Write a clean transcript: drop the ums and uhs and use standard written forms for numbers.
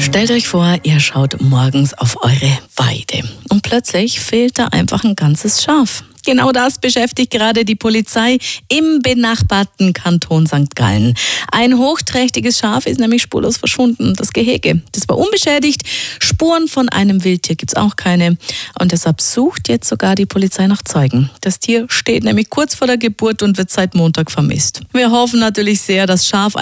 Stellt euch vor, ihr schaut morgens auf eure Weide und plötzlich fehlt da einfach ein ganzes Schaf. Genau das beschäftigt gerade die Polizei im benachbarten Kanton St. Gallen. Ein hochträchtiges Schaf ist nämlich spurlos verschwunden. Das Gehege, das war unbeschädigt. Spuren von einem Wildtier gibt's auch keine. Und deshalb sucht jetzt sogar die Polizei nach Zeugen. Das Tier steht nämlich kurz vor der Geburt und wird seit Montag vermisst. Wir hoffen natürlich sehr, das Schaf